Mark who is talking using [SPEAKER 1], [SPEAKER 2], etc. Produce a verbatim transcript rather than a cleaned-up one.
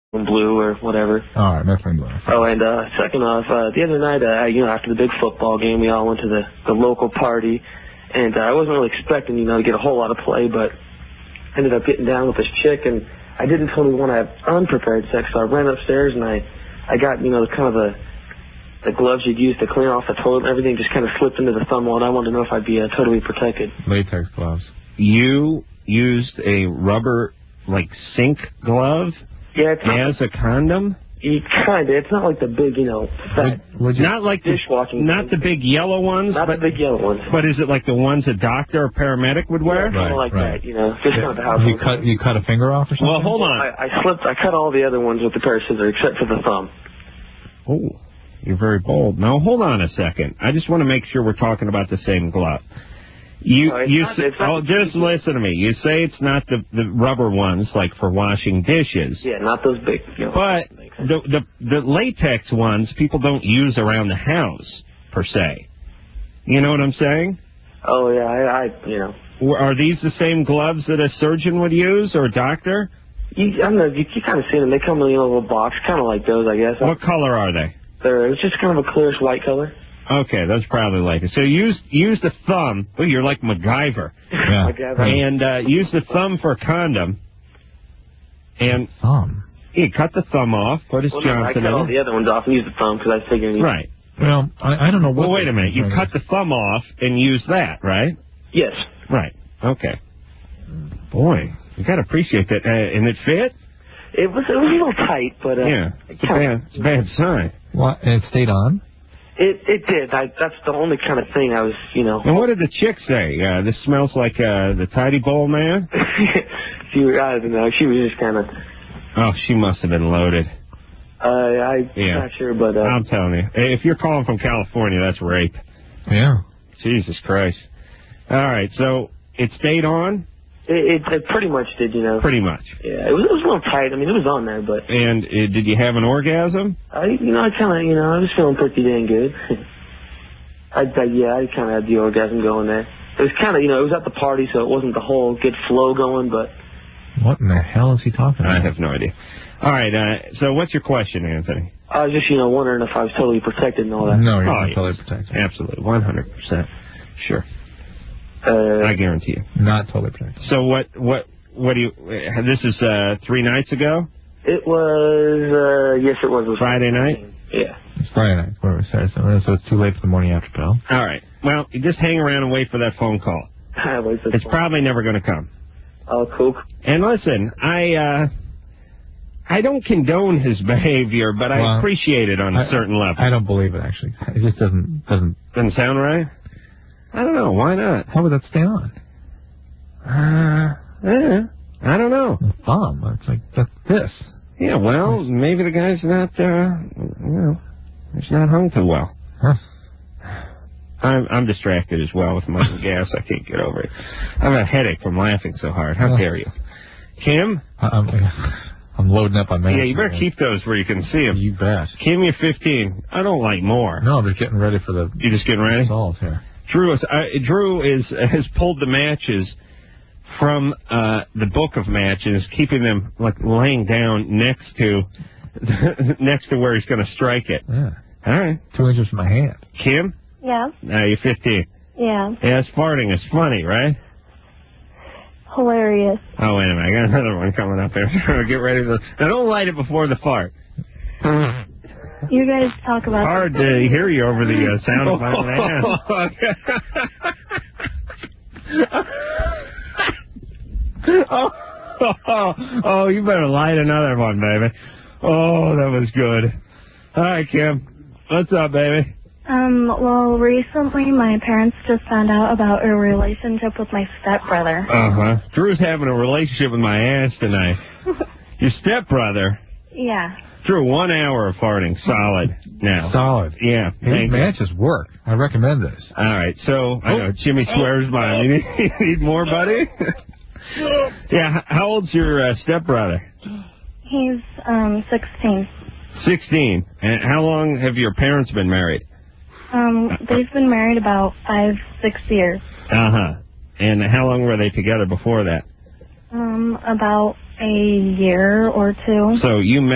[SPEAKER 1] blue or whatever.
[SPEAKER 2] All right, methylene blue.
[SPEAKER 1] Oh, and uh, second off, uh, the other night, uh, you know, after the big football game, we all went to the, the local party, and uh, I wasn't really expecting, you know, to get a whole lot of play, but I ended up getting down with this chick, and I didn't totally want to have unprepared sex, so I ran upstairs, and I, I got, you know, kind of the, the gloves you'd use to clean off the toilet and everything just kind of slipped into the thumb hole, and I wanted to know if I'd be uh, totally protected.
[SPEAKER 2] Latex gloves.
[SPEAKER 3] You used a rubber, like, sink glove
[SPEAKER 1] yeah, it's
[SPEAKER 3] as a condom?
[SPEAKER 1] You kind of. It's not like the big, you know, fat
[SPEAKER 2] would, would you,
[SPEAKER 3] not like the,
[SPEAKER 1] dishwashing.
[SPEAKER 3] Not
[SPEAKER 1] thing.
[SPEAKER 3] the big yellow ones?
[SPEAKER 1] Not
[SPEAKER 3] but,
[SPEAKER 1] the big yellow ones.
[SPEAKER 3] But is it like the ones a doctor or paramedic would wear?
[SPEAKER 1] Yeah, kind of
[SPEAKER 2] Right,
[SPEAKER 1] like
[SPEAKER 2] right.
[SPEAKER 1] that, you know, just kind of the house.
[SPEAKER 2] You cut, you cut a finger off or something?
[SPEAKER 3] Well, hold on.
[SPEAKER 1] I, I slipped, I cut all the other ones with a pair of scissors except for the thumb.
[SPEAKER 3] Oh, you're very bold. Now, hold on a second. I just want to make sure we're talking about the same glove. You,
[SPEAKER 1] no,
[SPEAKER 3] you,
[SPEAKER 1] not,
[SPEAKER 3] say, oh, just listen to me. You say it's not the, the rubber ones, like for washing dishes.
[SPEAKER 1] Yeah, not those big, you know.
[SPEAKER 3] But the, the, the latex ones, people don't use around the house, per se. You know what I'm saying?
[SPEAKER 1] Oh, yeah, I, I you know.
[SPEAKER 3] Are these the same gloves that a surgeon would use, or a doctor?
[SPEAKER 1] You, I don't know, you, you kind of see them. They come in a little box, kind of like those, I guess.
[SPEAKER 3] What color are they?
[SPEAKER 1] They're, it's just kind of a clearish white color.
[SPEAKER 3] Okay, that's probably like it. So use use the thumb. Oh, you're like MacGyver.
[SPEAKER 2] Yeah.
[SPEAKER 1] MacGyver.
[SPEAKER 3] And uh, use the thumb for a condom. And
[SPEAKER 2] thumb?
[SPEAKER 3] he cut the thumb off, put his
[SPEAKER 1] well, no, I
[SPEAKER 3] Johnson
[SPEAKER 1] cut all
[SPEAKER 3] in.
[SPEAKER 1] the other ones off and used the thumb because I figured...
[SPEAKER 3] Right.
[SPEAKER 2] Well, I, I don't know what...
[SPEAKER 3] Well, wait a minute. You cut the thumb off and use that, right?
[SPEAKER 1] Yes.
[SPEAKER 3] Right. Okay. Boy, you got to appreciate that. Uh, and it fit?
[SPEAKER 1] It was, it was a little tight, but... Uh,
[SPEAKER 3] Yeah, it's a bad, it's a bad sign.
[SPEAKER 2] What, and it stayed on?
[SPEAKER 1] It it did. I, that's the only kind of thing I was, you know...
[SPEAKER 3] And what did the chick say? Uh, this smells like uh, the Tidy Bowl man?
[SPEAKER 1] she, I don't know. She was just kind of...
[SPEAKER 3] Oh, she must have been loaded.
[SPEAKER 1] Uh, I'm
[SPEAKER 3] yeah.
[SPEAKER 1] not sure, but... Uh,
[SPEAKER 3] I'm telling you. If you're calling from California, that's rape.
[SPEAKER 2] Yeah.
[SPEAKER 3] Jesus Christ. All right, so it stayed on?
[SPEAKER 1] It, it, it pretty much did, you know.
[SPEAKER 3] Pretty much.
[SPEAKER 1] Yeah, it was, it was a little tight. I mean, it was on there, but...
[SPEAKER 3] And uh, did you have an orgasm?
[SPEAKER 1] I, you know, I kind of, you know, I was feeling pretty dang good. I, I, yeah, I kind of had the orgasm going there. It was kind of, you know, it was at the party, so it wasn't the whole good flow going, but...
[SPEAKER 2] What in the hell is he talking about?
[SPEAKER 3] I have no idea. All right, uh, so what's your question, Anthony?
[SPEAKER 1] I was just, you know, wondering if I was totally protected and all that.
[SPEAKER 2] No, you're
[SPEAKER 3] oh,
[SPEAKER 2] not
[SPEAKER 3] yes.
[SPEAKER 2] totally protected.
[SPEAKER 3] Absolutely, one hundred percent. Sure.
[SPEAKER 1] Uh,
[SPEAKER 3] I guarantee you.
[SPEAKER 2] Not totally protected.
[SPEAKER 3] So what, what, what do you, uh, this is uh, three nights ago?
[SPEAKER 1] It was, uh, yes, it was. It was
[SPEAKER 3] Friday night?
[SPEAKER 1] Yeah.
[SPEAKER 2] It's Friday night, whatever it says. So it's too late for the morning after pill.
[SPEAKER 3] All right. Well, you just hang around and wait for that phone call.
[SPEAKER 1] Wait for
[SPEAKER 3] It's
[SPEAKER 1] phone.
[SPEAKER 3] probably never going to come.
[SPEAKER 1] Oh, cool.
[SPEAKER 3] And listen, I, uh, I don't condone his behavior, but
[SPEAKER 2] well,
[SPEAKER 3] I appreciate it on a
[SPEAKER 2] I,
[SPEAKER 3] certain level.
[SPEAKER 2] I don't believe it, actually. It just doesn't, doesn't...
[SPEAKER 3] Doesn't sound right? I don't know. Why not?
[SPEAKER 2] How would that stay on?
[SPEAKER 3] Uh, eh, I don't know.
[SPEAKER 2] The thumb. It's like, that's this.
[SPEAKER 3] Yeah, well, maybe the guy's not, uh, you know, he's not hung too well.
[SPEAKER 2] Huh.
[SPEAKER 3] I'm, I'm distracted as well with my gas. I can't get over it. I have a headache from laughing so hard. How dare you? Kim?
[SPEAKER 2] I'm, I'm loading up on that.
[SPEAKER 3] Yeah, you better keep those where you can see them.
[SPEAKER 2] You bet.
[SPEAKER 3] Kim, you're fifteen. I don't like more.
[SPEAKER 2] No, I'm just getting ready for the...
[SPEAKER 3] You just getting ready?
[SPEAKER 2] Assault here.
[SPEAKER 3] Drew, is, uh, Drew is, has pulled the matches from uh, the book of matches, keeping them like laying down next to next to where he's going to strike it.
[SPEAKER 2] Yeah.
[SPEAKER 3] All right.
[SPEAKER 2] Two inches from my hand.
[SPEAKER 3] Kim?
[SPEAKER 4] Yeah.
[SPEAKER 3] Now you're fifteen.
[SPEAKER 4] Yeah.
[SPEAKER 3] Yeah, farting is funny, right?
[SPEAKER 4] Hilarious.
[SPEAKER 3] Oh, wait a minute. I got another one coming up here. Get ready for Now, don't light it before the fart.
[SPEAKER 4] You guys talk about...
[SPEAKER 3] Hard to hear you over the uh, sound of my man. oh, oh, oh, you better light another one, baby. Oh, that was good. All right, Kim. What's up, baby?
[SPEAKER 4] Um, well, recently my parents just found out about a relationship with my stepbrother.
[SPEAKER 3] Uh-huh. Drew's having a relationship with my ass tonight. Your stepbrother?
[SPEAKER 4] Yeah.
[SPEAKER 3] Drew, one hour of farting. Solid now.
[SPEAKER 2] Solid.
[SPEAKER 3] Yeah.
[SPEAKER 2] These matches work. I recommend this.
[SPEAKER 3] All right. So, I know, Jimmy swears by him. You need, you need more, buddy? Yeah. How old's your uh, stepbrother?
[SPEAKER 4] He's, um, sixteen.
[SPEAKER 3] sixteen. And how long have your parents been married?
[SPEAKER 4] Um, they've been married about five, six years.
[SPEAKER 3] Uh-huh. And how long were they together before that?
[SPEAKER 4] Um, about a year or two.
[SPEAKER 3] So you met